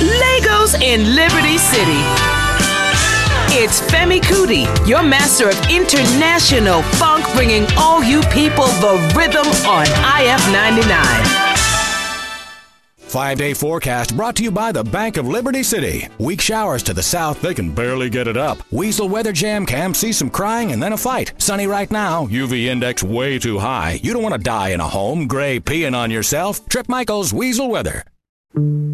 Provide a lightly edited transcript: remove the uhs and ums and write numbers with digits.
Legos in Liberty City. It's Femi Kuti, your master of international funk, bringing all you people the rhythm on IF 99. 5-day forecast brought to you by the Bank of Liberty City. Weak showers to the south, they can barely get it up. Weasel weather jam cam, see some crying and then a fight. Sunny right now, UV index way too high. You don't want to die in a home, gray peeing on yourself. Trip Michaels, Weasel weather.